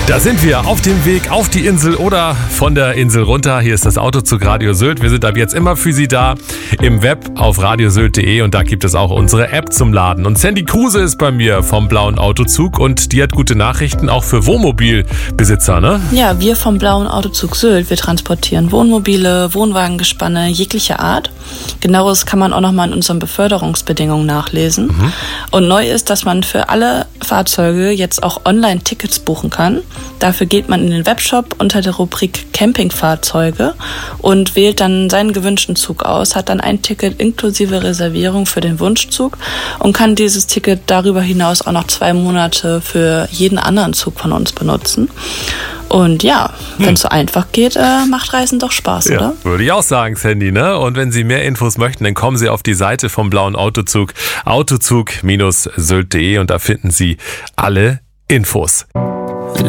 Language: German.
Da sind wir auf dem Weg auf die Insel oder von der Insel runter. Hier ist das Autozug Radio Sylt. Wir sind ab jetzt immer für Sie da im Web auf radiosylt.de und da gibt es auch unsere App zum Laden. Und Sandy Kruse ist bei mir vom Blauen Autozug und die hat gute Nachrichten auch für Wohnmobilbesitzer, ne? Ja, wir vom Blauen Autozug Sylt, wir transportieren Wohnmobile, Wohnwagengespanne jeglicher Art. Genaueres kann man auch nochmal in unseren Beförderungsbedingungen nachlesen. Und neu ist, dass man für alle Fahrzeuge jetzt auch online Tickets buchen kann. Dafür geht man in den Webshop unter der Rubrik Campingfahrzeuge und wählt dann seinen gewünschten Zug aus, hat dann ein Ticket inklusive Reservierung für den Wunschzug und kann dieses Ticket darüber hinaus auch noch 2 Monate für jeden anderen Zug von uns benutzen. Und ja, wenn es so einfach geht, macht Reisen doch Spaß, ja, oder? Würde ich auch sagen, Sandy, ne? Und wenn Sie mehr Infos möchten, dann kommen Sie auf die Seite vom Blauen Autozug, autozug-sylt.de und da finden Sie alle Infos.